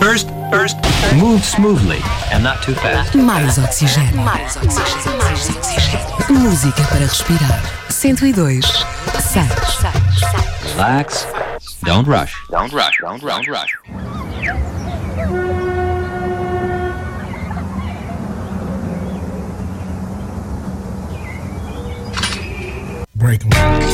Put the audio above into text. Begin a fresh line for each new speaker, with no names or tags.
First, move smoothly and not too fast.
Mais oxigênio. Mais oxigênio. Mais oxigênio. Música para respirar. 102. 6.
Relax. Don't rush. Don't rush. Don't rush.
Break 'em.